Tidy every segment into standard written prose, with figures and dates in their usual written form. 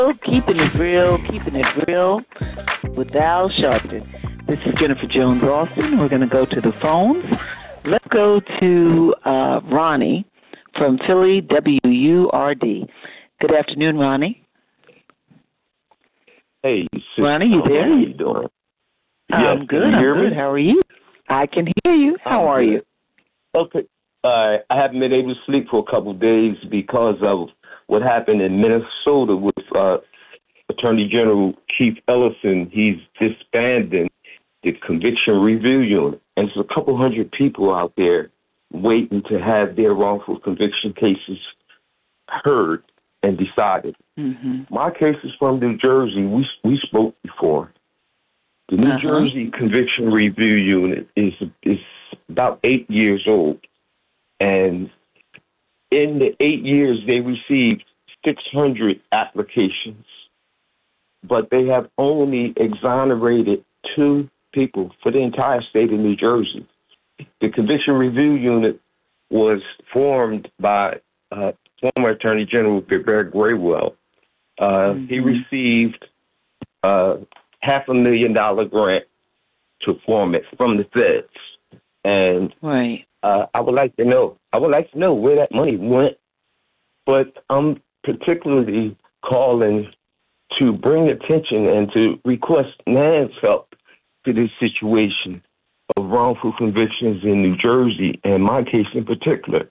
keeping it real with Al Sharpton. This is Jennifer Jones Austin. We're going to go to the phones. Let's go to Ronnie from Philly, WURD. Good afternoon, Ronnie. Hey, Ronnie, you there? How you doing? I'm good. I'm good. How are you? I can hear you. How are you? Okay. I haven't been able to sleep for a couple of days because of what happened in Minnesota with Attorney General Keith Ellison. He's disbanding the Conviction Review Unit. And there's a couple hundred people out there waiting to have their wrongful conviction cases heard and decided. Mm-hmm. My case is from New Jersey. We spoke before. The New Jersey Conviction Review Unit is about 8 years old. And in the 8 years, they received 600 applications, but they have only exonerated 2 people for the entire state of New Jersey. The Conviction Review Unit was formed by former Attorney General Greg Graywell. He received $500,000 grant to form it from the feds. And I would like to know where that money went. But I'm particularly calling to bring attention and to request NAN's help to this situation of wrongful convictions in New Jersey, and my case in particular.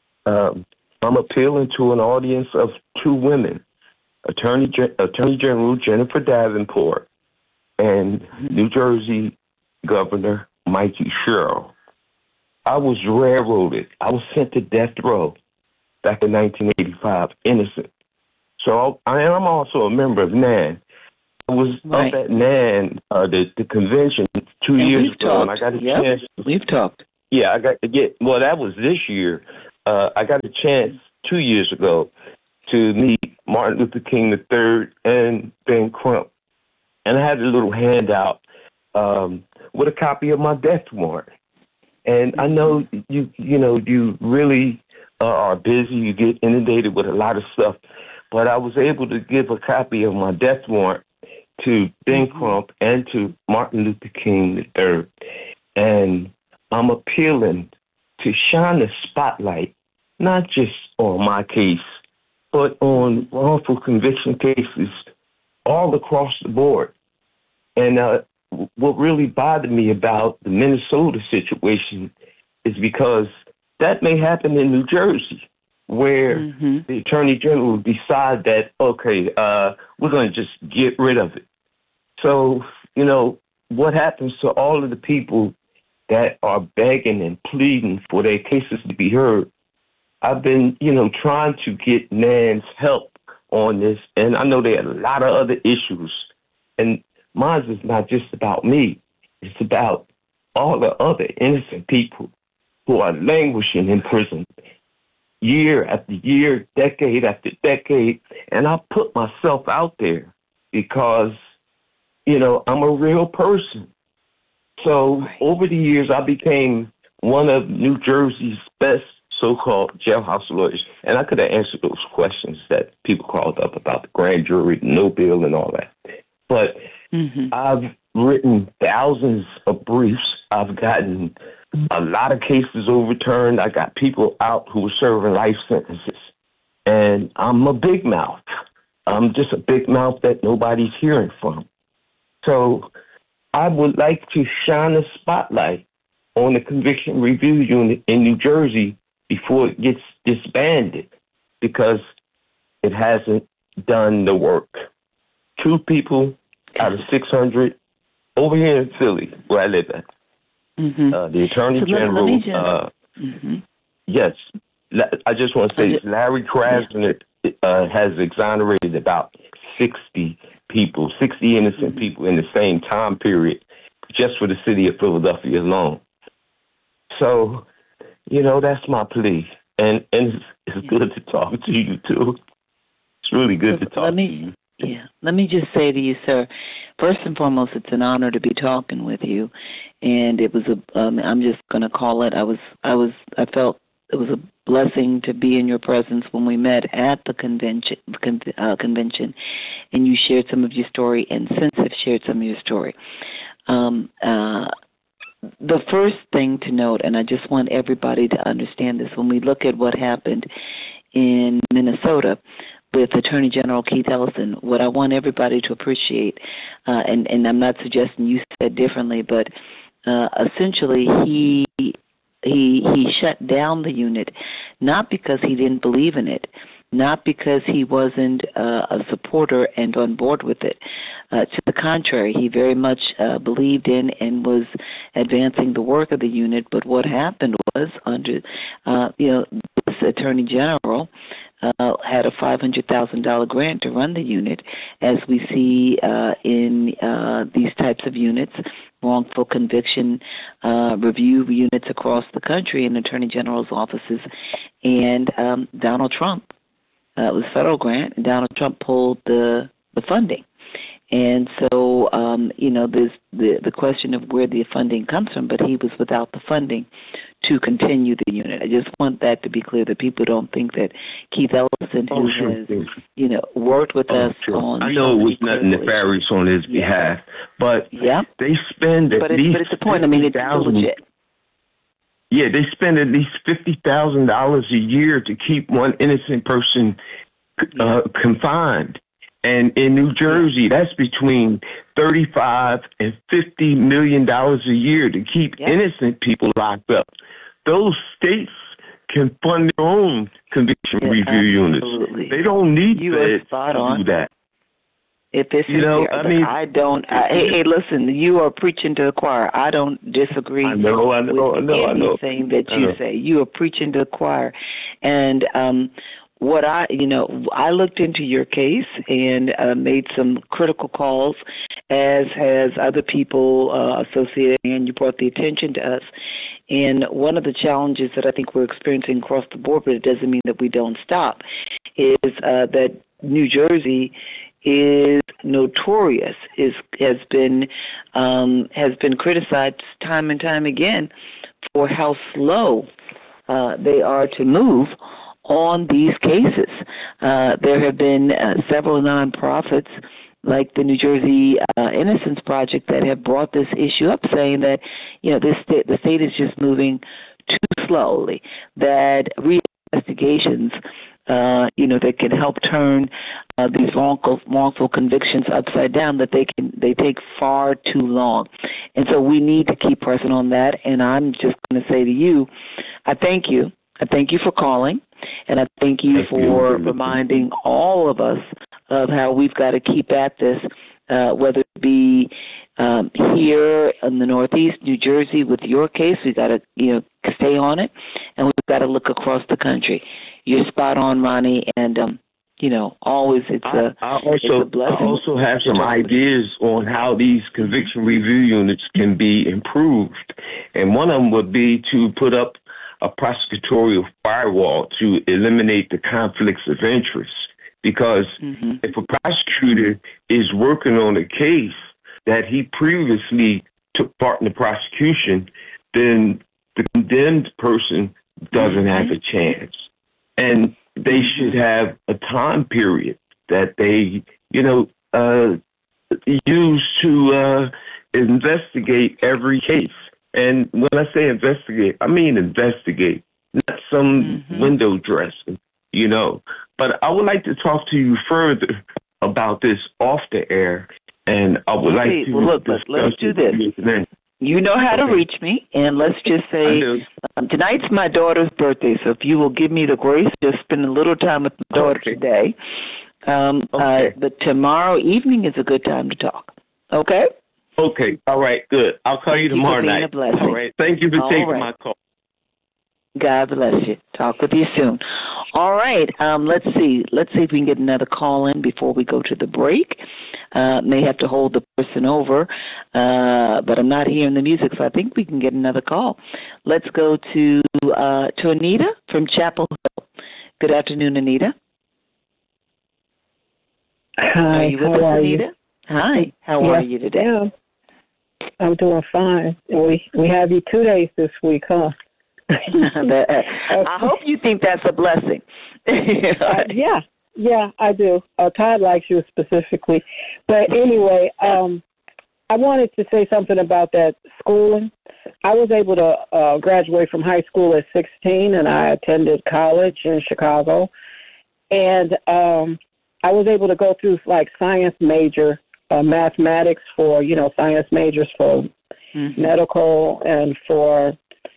I'm appealing to an audience of 2 women, Attorney General Jennifer Davenport and New Jersey Governor Mikey Sherrill. I was railroaded. I was sent to death row back in 1985, innocent. So I am also a member of NAN. I was up at NAN, the convention 2 years ago, and I got a chance. We've talked. Yeah, well, that was this year. I got a chance 2 years ago to meet Martin Luther King III and Ben Crump. And I had a little handout with a copy of my death warrant. And I know you really are busy. You get inundated with a lot of stuff. But I was able to give a copy of my death warrant to Ben Crump and to Martin Luther King III. And I'm appealing to shine the spotlight, not just on my case, but on wrongful conviction cases all across the board. And what really bothered me about the Minnesota situation is because that may happen in New Jersey, where the Attorney General will decide that, okay, we're going to just get rid of it. So, what happens to all of the people that are begging and pleading for their cases to be heard? I've been, trying to get NAN's help on this, and I know there are a lot of other issues. And mine is not just about me. It's about all the other innocent people who are languishing in prison year after year, decade after decade. And I put myself out there because, I'm a real person. So over the years, I became one of New Jersey's best so-called jailhouse lawyers. And I could have answered those questions that people called up about the grand jury, no bill, and all that. But I've written thousands of briefs. I've gotten a lot of cases overturned. I got people out who were serving life sentences. And I'm a big mouth. I'm just a big mouth that nobody's hearing from. So I would like to shine a spotlight on the Conviction Review Unit in New Jersey before it gets disbanded, because it hasn't done the work. 2 people out of 600 over here in Philly, where I live at. The Attorney General, yes, I just want to say Larry Krasner has exonerated about 60 people, 60 innocent people in the same time period, just for the city of Philadelphia alone. So, that's my plea. And it's good to talk to you, too. It's really good to talk to you. Yeah. Let me just say to you, sir, first and foremost, it's an honor to be talking with you. And it was I'm just going to call it, I felt a blessing to be in your presence when we met at the convention, and you shared some of your story, and since have shared some of your story. The first thing to note, and I just want everybody to understand this, when we look at what happened in Minnesota with Attorney General Keith Ellison, what I want everybody to appreciate, and I'm not suggesting you said differently, but essentially he shut down the unit, not because he didn't believe in it, not because he wasn't a supporter and on board with it. To the contrary, he very much believed in and was advancing the work of the unit. But what happened was, under this Attorney General had a $500,000 grant to run the unit, as we see in these types of units, wrongful conviction review units across the country in Attorney General's offices, and Donald Trump. It was a federal grant, and Donald Trump pulled the funding. And so, there's the question of where the funding comes from, but he was without the funding to continue the unit. I just want that to be clear, that people don't think that Keith Ellison, who has, worked with us on... I know it was nothing nefarious on his behalf, but they spend at least... But it's the point, it's legit. Yeah, they spend at least $50,000 a year to keep one innocent person confined. And in New Jersey, that's between $35 and $50 million a year to keep innocent people locked up. Those states can fund their own conviction review units. They don't need feds to do that. If it's I don't. Hey, listen, you are preaching to the choir. I don't disagree with anything that you say. You are preaching to the choir, and what I looked into your case and made some critical calls, as has other people associated, and you brought the attention to us. And one of the challenges that I think we're experiencing across the board, but it doesn't mean that we don't stop, is that New Jersey is notorious, has been criticized time and time again for how slow they are to move on these cases. There have been several nonprofits like the New Jersey Innocence Project that have brought this issue up, saying that the state is just moving too slowly, that reinvestigations that can help turn these wrongful convictions upside down, that they take far too long. And so we need to keep pressing on that. And I'm just going to say to you, I thank you. I thank you for calling, and I thank you for reminding all of us of how we've got to keep at this, whether it be here in the Northeast, New Jersey, with your case. We've got to stay on it, and we've got to look across the country. You're spot on, Ronnie, and always it's a blessing. I also have some ideas on how these conviction review units can be improved, and one of them would be to put up a prosecutorial firewall to eliminate the conflicts of interest. Because if a prosecutor is working on a case that he previously took part in the prosecution, then the condemned person doesn't have a chance. And they should have a time period that they, use to investigate every case. And when I say investigate, I mean investigate, not some window dressing, But I would like to talk to you further about this off the air, and I would like to... Well, look, let's do this. You know how to reach me, and let's just say tonight's my daughter's birthday, so if you will give me the grace, just spend a little time with my daughter today. But tomorrow evening is a good time to talk, okay? Okay, all right, good. I'll call you tomorrow night. All right, thank you for taking my call. God bless you. Talk with you soon. All right, let's see. Let's see if we can get another call in before we go to the break. May have to hold the person over, but I'm not hearing the music, so I think we can get another call. Let's go to Anita from Chapel Hill. Good afternoon, Anita. Hi, are you with us, Anita? Hi, how are you today? Yeah. I'm doing fine. We have you 2 days this week, huh? I hope you think that's a blessing. Yeah, I do. Todd likes you specifically. But anyway, I wanted to say something about that schooling. I was able to graduate from high school at 16, and I attended college in Chicago. And I was able to go through, like, science major, mathematics for, science majors for medical and for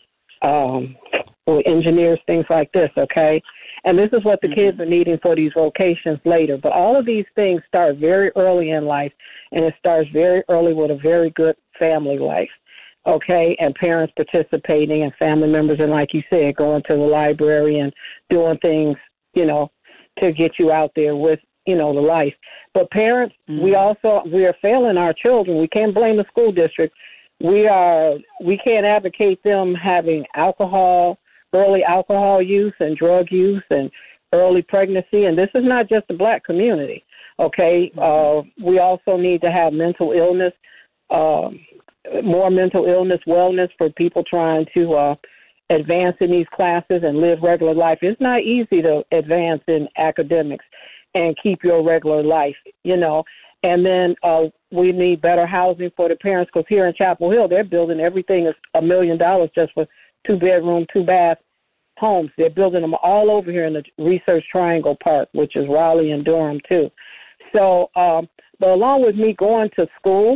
engineers, things like this, okay? And this is what the kids are needing for these vocations later. But all of these things start very early in life, and it starts very early with a very good family life, okay, and parents participating and family members, and like you said, going to the library and doing things, to get you out there with, the life. But parents, we are failing our children. We can't blame the school district. We can't advocate them having early alcohol use and drug use and early pregnancy. And this is not just the black community, okay? We also need to have mental illness, more mental illness, wellness for people trying to advance in these classes and live regular life. It's not easy to advance in academics and keep your regular life, And then we need better housing for the parents, because here in Chapel Hill, they're building everything is $1 million just for 2-bedroom, 2-bath homes. They're building them all over here in the Research Triangle Park, which is Raleigh and Durham, too. So, but along with me going to school,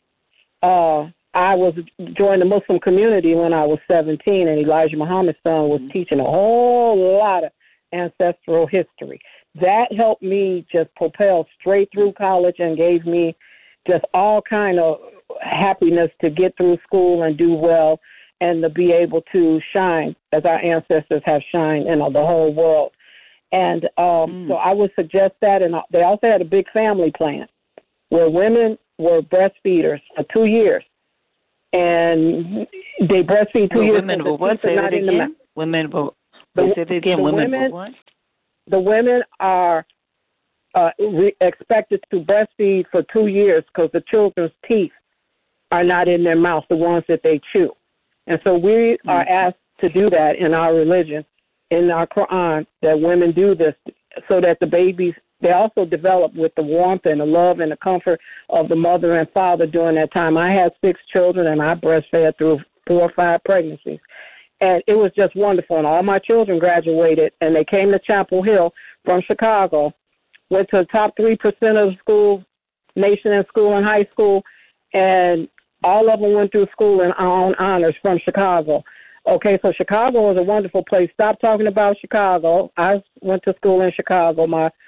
I was joined the Muslim community when I was 17, and Elijah Muhammad's son was teaching a whole lot of ancestral history. That helped me just propel straight through college and gave me just all kind of happiness to get through school and do well and to be able to shine as our ancestors have shined in the whole world. And so I would suggest that. And they also had a big family plan where women were breastfeeders for 2 years. And they breastfeed 2 years. Women were what? Say it again. Women were what? The women are expected to breastfeed for 2 years because the children's teeth are not in their mouth, the ones that they chew. And so we are asked to do that in our religion, in our Quran, that women do this so that the babies, they also develop with the warmth and the love and the comfort of the mother and father during that time. I had 6 children, and I breastfed through 4 or 5 pregnancies. And it was just wonderful. And all my children graduated, and they came to Chapel Hill from Chicago, went to the top 3% of the school, nation in school and high school, and all of them went through school in on honors from Chicago. Okay, so Chicago is a wonderful place. Stop talking about Chicago. I went to school in Chicago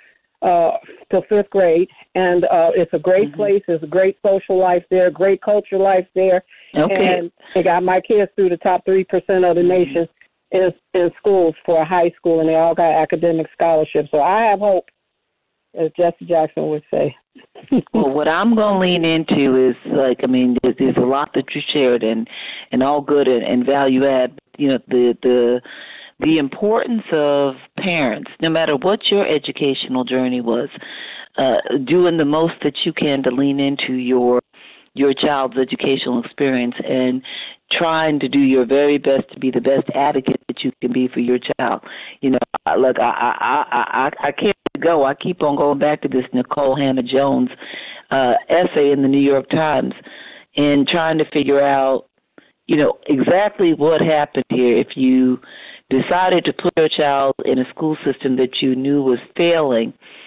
till 5th grade, and it's a great place. There's a great social life there, great culture life there. Okay. And they got my kids through the top 3% of the nation in schools for high school, and they all got academic scholarships. So I have hope, as Jesse Jackson would say. Well, what I'm going to lean into is, there's a lot that you shared and all good and value add. The importance of parents, no matter what your educational journey was, doing the most that you can to lean into your child's educational experience and trying to do your very best to be the best advocate that you can be for your child. Look, I can't go. I keep on going back to this Nicole Hannah-Jones essay in the New York Times and trying to figure out, exactly what happened here. If you decided to put your child in a school system that you knew was failing,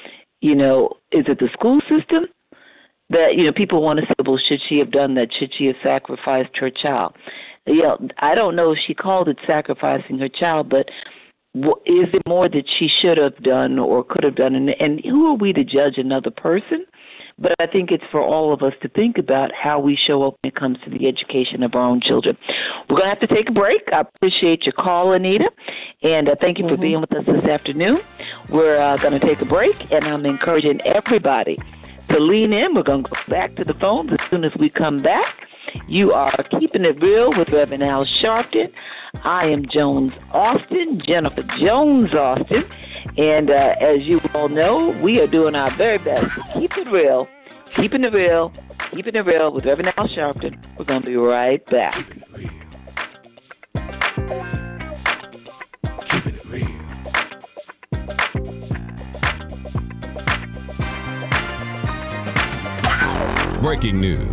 is it the school system that, people want to say, well, should she have done that? Should she have sacrificed her child? I don't know if she called it sacrificing her child, but is it more that she should have done or could have done? And who are we to judge another person? But I think it's for all of us to think about how we show up when it comes to the education of our own children. We're going to have to take a break. I appreciate your call, Anita, and thank you for being with us this afternoon. We're going to take a break, and I'm encouraging everybody to lean in. We're going to go back to the phones as soon as we come back. You are Keeping It Real with Reverend Al Sharpton. I am Jones Austin, Jennifer Jones Austin. And as you all know, we are doing our very best to keep it real, keeping it real, keeping it real with Reverend Al Sharpton. We're going to be right back. Breaking news.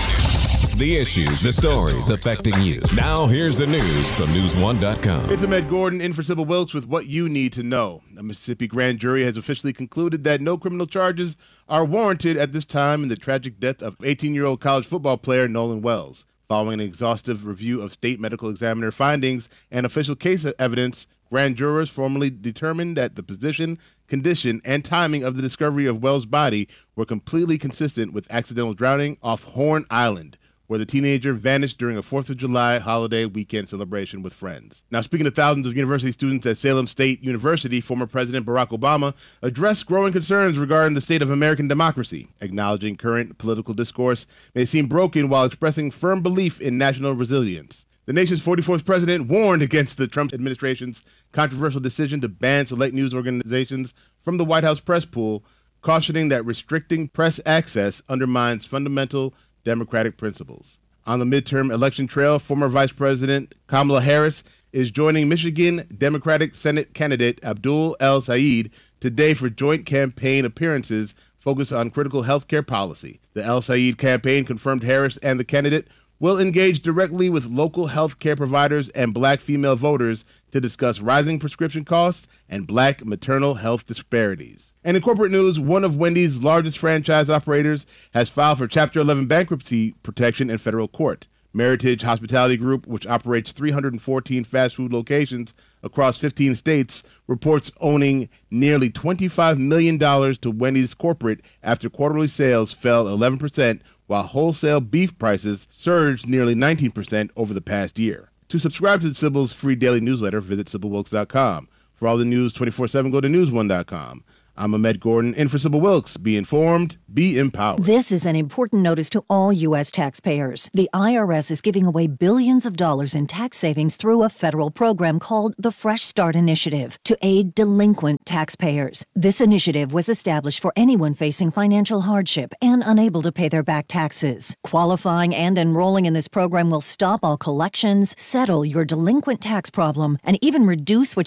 The issues, the stories affecting you. Now here's the news from News1.com. It's Ahmed Gordon in for Sybil Wilkes with what you need to know. A Mississippi grand jury has officially concluded that no criminal charges are warranted at this time in the tragic death of 18-year-old college football player Nolan Wells. Following an exhaustive review of state medical examiner findings and official case evidence, grand jurors formally determined that the position, condition, and timing of the discovery of Wells' body were completely consistent with accidental drowning off Horn Island, where the teenager vanished during a 4th of July holiday weekend celebration with friends. Now, speaking to thousands of university students at Salem State University, former President Barack Obama addressed growing concerns regarding the state of American democracy, acknowledging current political discourse may seem broken while expressing firm belief in national resilience. The nation's 44th president warned against the Trump administration's controversial decision to ban select news organizations from the White House press pool, cautioning that restricting press access undermines fundamental democratic principles. On the midterm election trail, former Vice President Kamala Harris is joining Michigan Democratic Senate candidate Abdul El-Sayed today for joint campaign appearances focused on critical health care policy. The El-Sayed campaign confirmed Harris and the candidate will engage directly with local health care providers and black female voters to discuss rising prescription costs and black maternal health disparities. And in corporate news, one of Wendy's largest franchise operators has filed for Chapter 11 bankruptcy protection in federal court. Meritage Hospitality Group, which operates 314 fast food locations across 15 states, reports owning nearly $25 million to Wendy's corporate after quarterly sales fell 11%, while wholesale beef prices surged nearly 19% over the past year. To subscribe to Sybil's free daily newsletter, visit SybilWilkes.com. For all the news 24/7, go to News1.com. I'm Ahmed Gordon, in for Sybil Wilkes. Be informed, be empowered. This is an important notice to all U.S. taxpayers. The IRS is giving away billions of dollars in tax savings through a federal program called the Fresh Start Initiative to aid delinquent taxpayers. This initiative was established for anyone facing financial hardship and unable to pay their back taxes. Qualifying and enrolling in this program will stop all collections, settle your delinquent tax problem, and even reduce what